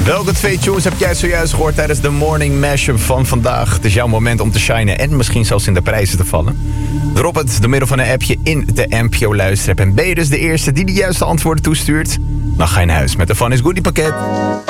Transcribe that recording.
Welke 2 tunes heb jij zojuist gehoord tijdens de morning mashup van vandaag? Het is jouw moment om te shinen en misschien zelfs in de prijzen te vallen. Drop het door middel van een appje in de NPO Luisterapp. En ben je dus de eerste die de juiste antwoorden toestuurt? Dan ga je naar huis met de Fun is Goodie pakket.